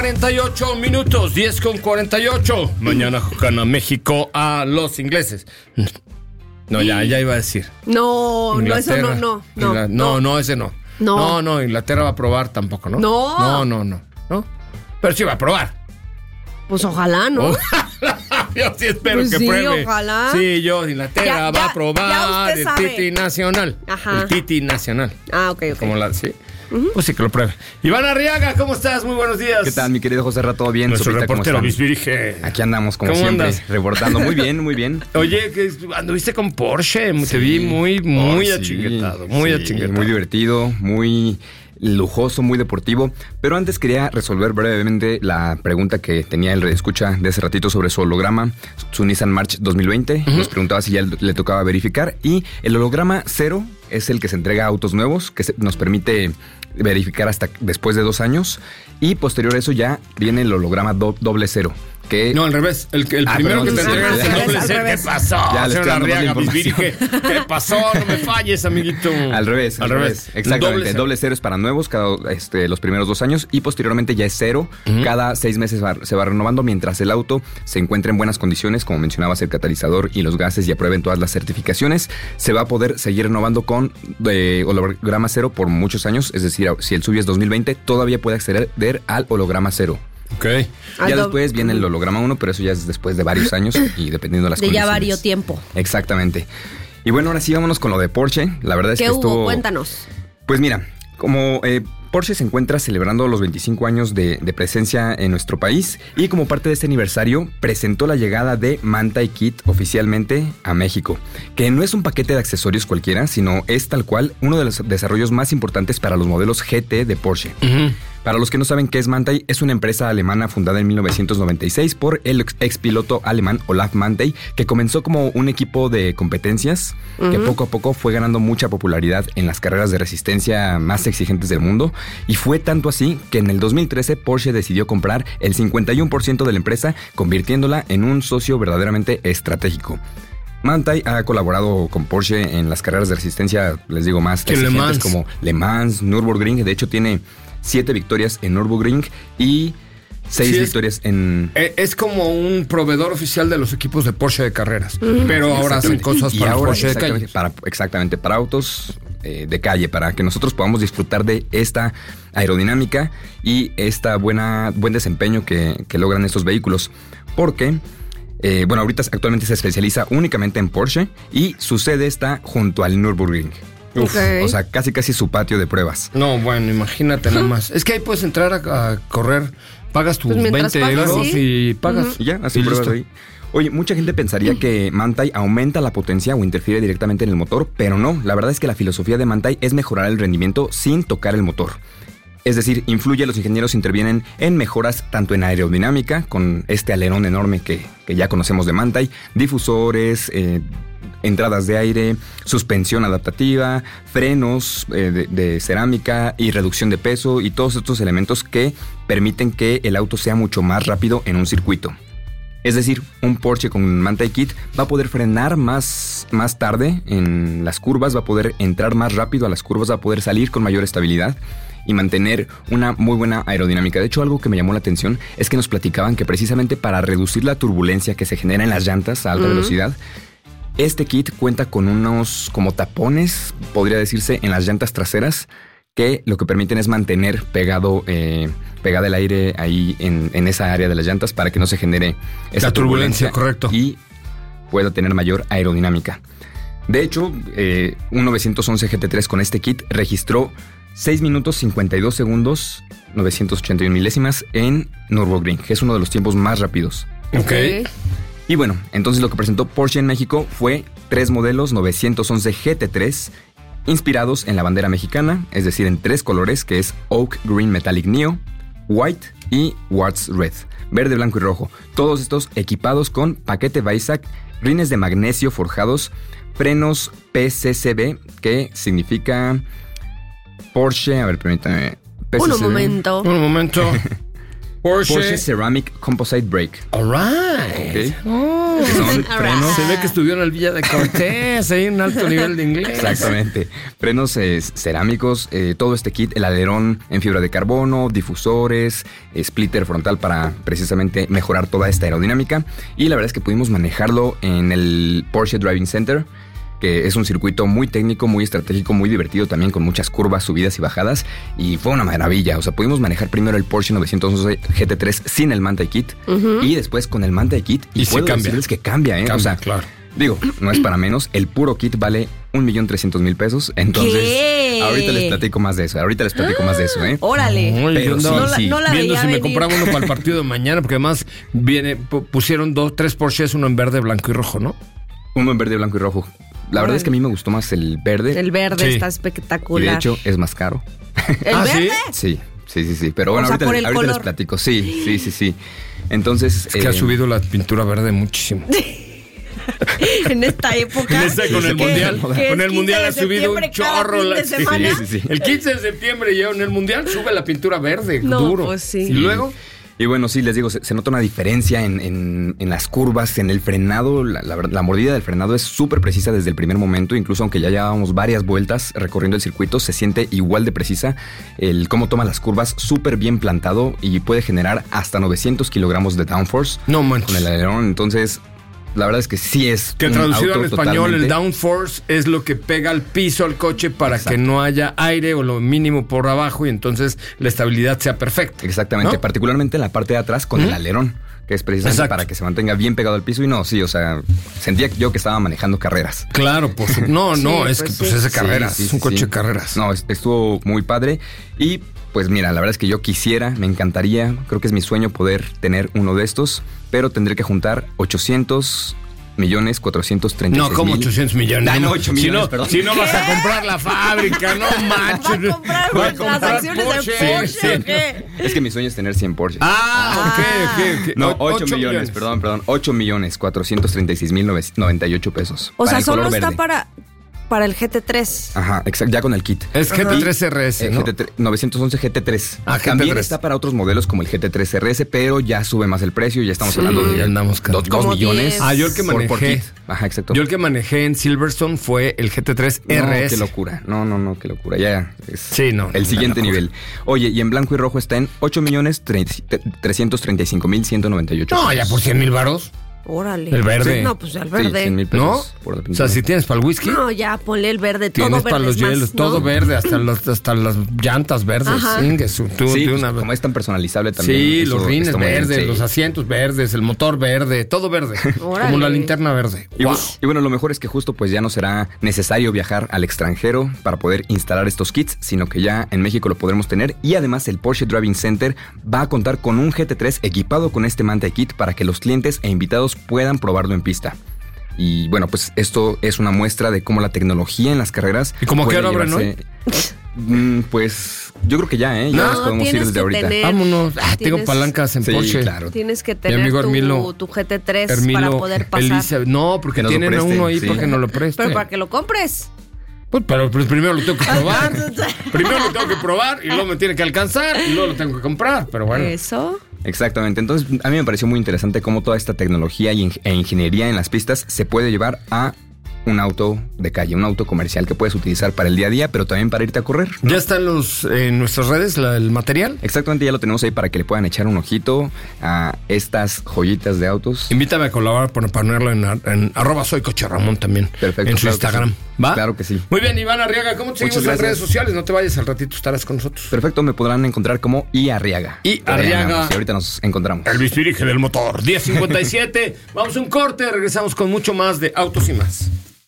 48 minutos, 10:48. Mañana gana México a los ingleses. No, ya iba a decir. No, Inglaterra, no, eso no, ese no. No, Inglaterra va a probar tampoco, ¿no? No. Pero sí va a probar. Pues ojalá, ¿no? Yo sí espero pues que sí, pruebe. Ojalá. Sí, Inglaterra va a probar el Titi Nacional. Ajá. El Titi Nacional. Ok. Sí. Pues sí, que lo pruebe. Iván Arriaga, ¿cómo estás? Muy buenos días. ¿Qué tal, mi querido José Ra? ¿Todo bien? Nuestro Sopita, reportero ¿cómo están? Bisbirige. Aquí andamos, como ¿Cómo siempre, andas? reportando. Muy bien. Oye, que anduviste con Porsche. Te vi muy achinguetado. Muy achinguetado. Muy divertido, muy lujoso, muy deportivo. Pero antes quería resolver brevemente la pregunta que tenía el redescucha de hace ratito sobre su holograma, su Nissan March 2020. Nos preguntaba si ya le tocaba verificar. Y el holograma 0 es el que se entrega a autos nuevos, que nos permite verificar hasta después de 2 años. Y posterior a eso ya viene el holograma doble 0. No, al revés. El primero que te entregan es el doble 0. ¿Qué pasó? Ya le estoy dando más información. ¿Qué pasó? No me falles, amiguito. Al revés. Exactamente. El doble 0 es para nuevos, los primeros 2 años. Y posteriormente ya es 0. Cada 6 meses se va renovando mientras el auto se encuentre en buenas condiciones, como mencionabas, el catalizador y los gases, y aprueben todas las certificaciones. Se va a poder seguir renovando con holograma 0 por muchos años. Es decir, si el suyo es 2020, todavía puede acceder al holograma 0. Ok. Ya después viene el holograma 1, pero eso ya es después de varios años y dependiendo de las condiciones. De ya varios tiempo. Exactamente. Y bueno, ahora sí vámonos con lo de Porsche. La verdad es que estuvo... Cuéntanos. Pues mira, como Porsche se encuentra celebrando los 25 años de presencia en nuestro país, y como parte de este aniversario presentó la llegada de Manthey Kit oficialmente a México, que no es un paquete de accesorios cualquiera, sino es tal cual uno de los desarrollos más importantes para los modelos GT de Porsche. Para los que no saben qué es Manthey, es una empresa alemana fundada en 1996 por el expiloto alemán Olaf Manthey, que comenzó como un equipo de competencias que poco a poco fue ganando mucha popularidad en las carreras de resistencia más exigentes del mundo, y fue tanto así que en el 2013 Porsche decidió comprar el 51% de la empresa, convirtiéndola en un socio verdaderamente estratégico. Manthey ha colaborado con Porsche en las carreras de resistencia, les digo, más exigentes como Le Mans, Nürburgring. De hecho, tiene 7 victorias en Nürburgring y 6 victorias en... Es como un proveedor oficial de los equipos de Porsche de carreras. Pero ahora hacen cosas para Porsche de calle. Exactamente, para autos de calle, para que nosotros podamos disfrutar de esta aerodinámica y esta buen desempeño que logran estos vehículos. Porque... ahorita actualmente se especializa únicamente en Porsche y su sede está junto al Nürburgring. O sea, casi su patio de pruebas. No, bueno, imagínate nada más. Es que ahí puedes entrar a correr, pagas tus 20 euros y pagas. Y ya, así pruebas ahí. Oye, mucha gente pensaría que Manthey aumenta la potencia o interfiere directamente en el motor, pero no. La verdad es que la filosofía de Manthey es mejorar el rendimiento sin tocar el motor. Es decir, los ingenieros intervienen en mejoras tanto en aerodinámica, con este alerón enorme que ya conocemos de Manthey, difusores, entradas de aire, suspensión adaptativa, frenos de cerámica y reducción de peso, y todos estos elementos que permiten que el auto sea mucho más rápido en un circuito. Es decir, un Porsche con Manthey Kit va a poder frenar más tarde en las curvas, va a poder entrar más rápido a las curvas, va a poder salir con mayor estabilidad y mantener una muy buena aerodinámica. De hecho, algo que me llamó la atención es que nos platicaban que precisamente para reducir la turbulencia que se genera en las llantas a alta velocidad, este kit cuenta con unos como tapones, podría decirse, en las llantas traseras, que lo que permiten es mantener pegado el aire ahí en esa área de las llantas para que no se genere esa turbulencia, correcto, y pueda tener mayor aerodinámica. De hecho, un 911 GT3 con este kit registró 6 minutos 52 segundos 981 milésimas en Nürburgring, que es uno de los tiempos más rápidos. Ok. Y bueno, entonces lo que presentó Porsche en México fue 3 modelos 911 GT3 inspirados en la bandera mexicana, es decir, en 3 colores, que es Oak Green Metallic Neo, White y Quartz Red, verde, blanco y rojo. Todos estos equipados con paquete Weissach, rines de magnesio forjados, frenos PCCB, que significa Porsche... A ver, permítame. Un momento. Porsche Ceramic Composite Brake. All right. ¿Ok? Que son frenos. Se ve que estudió en el Villa de Cortés, hay un alto nivel de inglés. Exactamente. Frenos cerámicos, todo este kit, el alerón en fibra de carbono, difusores, splitter frontal para precisamente mejorar toda esta aerodinámica. Y la verdad es que pudimos manejarlo en el Porsche Driving Center, que es un circuito muy técnico, muy estratégico, muy divertido también, con muchas curvas, subidas y bajadas, y fue una maravilla. O sea, pudimos manejar primero el Porsche 911 GT3 sin el Mantai Kit, y después con el Mantai Kit, y puedo decirles que cambia, ¿eh? Cambia, o sea, claro. Digo, no es para menos, el puro kit vale 1,300,000 pesos, entonces ¿Qué? ahorita les platico más de eso, ¿eh? Órale. Pero sí. No la viendo veía si me venir. compraba uno para el partido de mañana, porque además pusieron 3 Porsches, uno en verde, blanco y rojo, ¿no? Uno en verde, blanco y rojo. La verdad es que a mí me gustó más el verde. El verde Sí. está Y espectacular. de hecho es más caro. ¿El ¿Ah, verde? sí? Sí. Pero bueno, O sea, por el ahorita les color. platico. Sí. Entonces. Es que ha subido la pintura verde muchísimo. En esta época. Con el que- mundial. que Con es el mundial 15 ha de subido un septiembre cada chorro. fin de semana. Sí. El 15 de septiembre ya en el mundial sube la pintura verde, No, duro. pues sí. Y luego. Y bueno, sí, les digo, se nota una diferencia en las curvas, en el frenado. La mordida del frenado es súper precisa desde el primer momento. Incluso aunque ya llevábamos varias vueltas recorriendo el circuito, se siente igual de precisa. El cómo toma las curvas, súper bien plantado y puede generar hasta 900 kilogramos de downforce No manches. con el alerón. Entonces, la verdad es que sí es Que un traducido auto al español, totalmente- el downforce es lo que pega al piso al coche para Exacto. que no haya aire o lo mínimo por abajo y entonces la estabilidad sea perfecta. Exactamente, ¿no? particularmente en la parte de atrás con el alerón, que es precisamente Exacto. para que se mantenga bien pegado al piso. Y no, sí, o sea, sentía yo que estaba manejando carreras. Claro, no, Sí, es pues que pues sí. es de carreras, Sí, es un coche sí. de carreras. No, estuvo muy padre. Y pues mira, la verdad es que yo quisiera, me encantaría, creo que es mi sueño poder tener uno de estos, pero tendré que juntar 800,436,000. No, como 800 millones. Ah, no, 8 millones, perdón. Si no vas a comprar la fábrica, no manches. ¿Va a comprar Va a las comprar acciones Porsche. de Porsche Sí. o qué? Es que mi sueño es tener 100 Porsche. Ok. No, 8 millones, perdón. 8,436,098 pesos. O Para sea, el color solo está verde. para el GT3. Ajá, exacto, ya con el kit. Es GT3 RS, ¿no? GT3, 911 GT3. Ah, También GT3. está para otros modelos como el GT3 RS, pero ya sube más el precio. Ya estamos Sí, hablando de ya andamos 2 como millones. 10. Yo el que por manejé. kit. Ajá, exacto. Yo el que manejé en Silverstone fue el GT3 No, RS. qué locura. No, qué locura. Ya es Sí, no, el no, siguiente una locura. nivel. Oye, y en blanco y rojo está en 8,335,198. No, ya por 100,000 varos. Órale. El verde. No, pues el Sí, verde. 100,000 pesos ¿No? por la O pintura. sea, si tienes para el whisky, No, ya ponle el verde. tienes Todo para verde los es más, hielos, ¿no? todo verde, hasta las llantas verdes. Ajá. Tú Sí, de pues, una como es tan personalizable también. Sí, eso los rines está muy bien, verdes, sí. los asientos verdes, el motor verde, todo verde. Órale. Como la linterna verde. Y, Wow. y bueno, lo mejor es que justo pues ya no será necesario viajar al extranjero para poder instalar estos kits, sino que ya en México lo podremos tener. Y además el Porsche Driving Center va a contar con un GT3 equipado con este Mantai Kit para que los clientes e invitados puedan probarlo en pista. Y bueno, pues esto es una muestra de cómo la tecnología en las carreras... ¿Y cómo a qué puede hora abren llevarse- Pues yo creo que ya, ¿eh? Ya No, nos podemos ir tienes desde que ahorita. tener- Vámonos. Tienes Tienes- palancas en Sí, Porsche. claro. Tienes que Mi tener amigo tu Hermilo- GT3 Hermilo, para poder pasar. Elisa- no, porque Que nos lo tienen a preste, uno ahí sí. para que no lo preste. Pero para que lo compres. Pues, pero primero lo tengo que probar. Primero lo tengo que probar y luego me tiene que alcanzar y luego lo tengo que comprar. Pero bueno. Eso. Exactamente, entonces a mí me pareció muy interesante cómo toda esta tecnología e ingeniería en las pistas se puede llevar a un auto de calle, un auto comercial que puedes utilizar para el día a día, pero también para irte a correr. Ya está en nuestras redes el material. Exactamente, ya lo tenemos ahí para que le puedan echar un ojito a estas joyitas de autos. Invítame a colaborar para ponerlo en @soycocherramón también. Perfecto, En su claro que Instagram. sí. ¿Va? Claro que sí. Muy bien, Iván Arriaga, ¿cómo te seguimos en Muchas redes gracias. sociales? No te vayas, al ratito estarás con nosotros. Perfecto, me podrán encontrar como Arriaga. Arriaga. Y ahorita nos encontramos. El bisbirige del motor, 10:57. Vamos a un corte, regresamos con mucho más de Autos y Más.